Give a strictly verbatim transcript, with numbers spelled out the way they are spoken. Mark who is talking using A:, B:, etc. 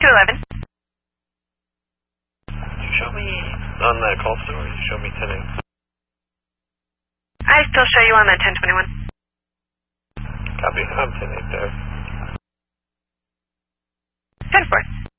A: two eleven.
B: Did you show me on that call store, or did you show me ten eight?
A: I still show you on that ten twenty-one.
B: Copy. I'm ten eight there.
A: ten four.